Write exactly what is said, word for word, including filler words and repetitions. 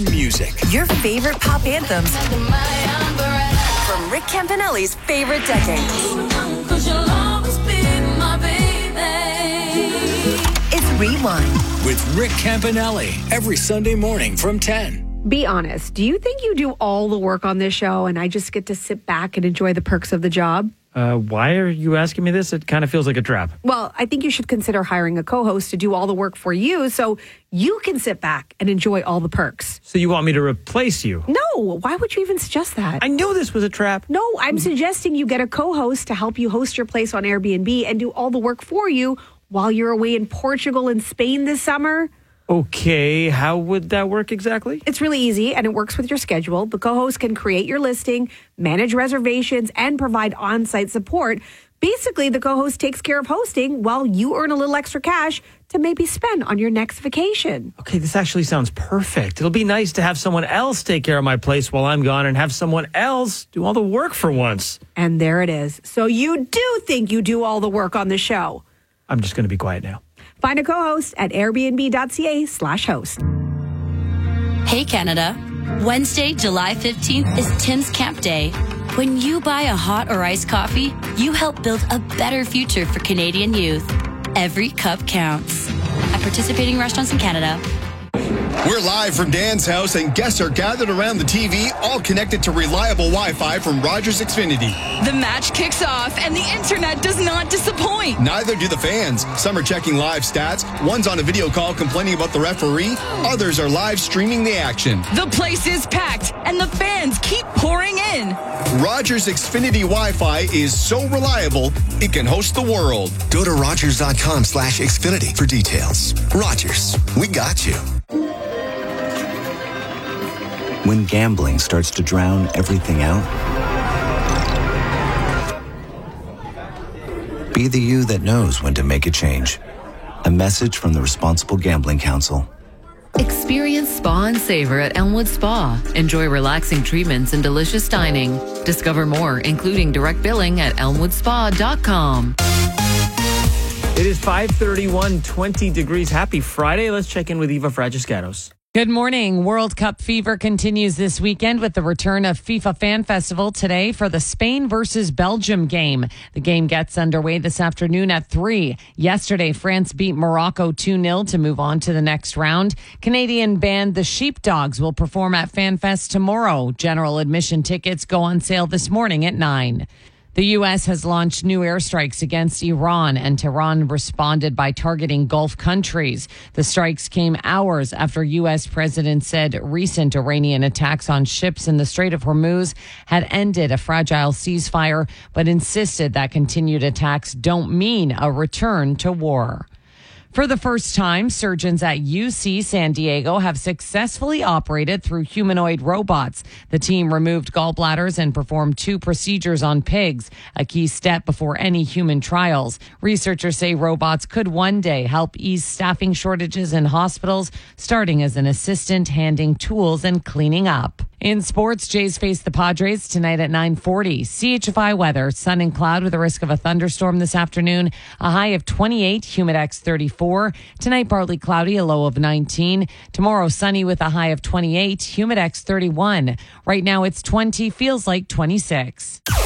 Music. Your favorite pop anthems from Rick Campanelli's favorite decades. It's Rewind with Rick Campanelli every Sunday morning from ten. Be honest. Do you think you do all the work on this show and I just get to sit back and enjoy the perks of the job? Uh, why are you asking me this? It kind of feels like a trap. Well, I think you should consider hiring a co-host to do all the work for you so you can sit back and enjoy all the perks. So you want me to replace you? No. Why would you even suggest that? I knew this was a trap. No, I'm suggesting you get a co-host to help you host your place on Airbnb and do all the work for you while you're away in Portugal and Spain this summer. Okay, how would that work exactly? It's really easy, and it works with your schedule. The co-host can create your listing, manage reservations, and provide on-site support. Basically, the co-host takes care of hosting while you earn a little extra cash to maybe spend on your next vacation. Okay, this actually sounds perfect. It'll be nice to have someone else take care of my place while I'm gone and have someone else do all the work for once. And there it is. So you do think you do all the work on the show. I'm just going to be quiet now. Find a co-host at airbnb.ca slash host. Hey, Canada. Wednesday, July fifteenth is Tim's Camp Day. When you buy a hot or iced coffee, you help build a better future for Canadian youth. Every cup counts. At participating restaurants in Canada. We're live from Dan's house, and guests are gathered around the T V, all connected to reliable Wi-Fi from Rogers Xfinity. The match kicks off, and the internet does not disappoint. Neither do the fans. Some are checking live stats. One's on a video call complaining about the referee. Others are live streaming the action. The place is packed, and the fans keep pouring in. Rogers Xfinity Wi-Fi is so reliable, it can host the world. Go to Rogers.com slash Xfinity for details. Rogers, we got you. When gambling starts to drown everything out, be the you that knows when to make a change. A message from the Responsible Gambling Council. Experience spa and savor at Elmwood Spa. Enjoy relaxing treatments and delicious dining. Discover more, including direct billing at elmwood spa dot com. It is five thirty-one, twenty degrees. Happy Friday. Let's check in with Eva Fragiscatos. Good morning. World Cup fever continues this weekend with the return of FIFA Fan Festival today for the Spain versus Belgium game. The game gets underway this afternoon at three. Yesterday, France beat Morocco two nil to move on to the next round. Canadian band The Sheepdogs will perform at FanFest tomorrow. General admission tickets go on sale this morning at nine. The U S has launched new airstrikes against Iran, and Tehran responded by targeting Gulf countries. The strikes came hours after U S President said recent Iranian attacks on ships in the Strait of Hormuz had ended a fragile ceasefire, but insisted that continued attacks don't mean a return to war. For the first time, surgeons at U C San Diego have successfully operated through humanoid robots. The team removed gallbladders and performed two procedures on pigs, a key step before any human trials. Researchers say robots could one day help ease staffing shortages in hospitals, starting as an assistant handing tools and cleaning up. In sports, Jays face the Padres tonight at nine forty. C H F I weather, sun and cloud with a risk of a thunderstorm this afternoon. A high of twenty-eight, humidex thirty-four. Tonight, partly cloudy, a low of nineteen. Tomorrow, sunny with a high of twenty-eight, humidex thirty-one. Right now, it's twenty, feels like twenty-six.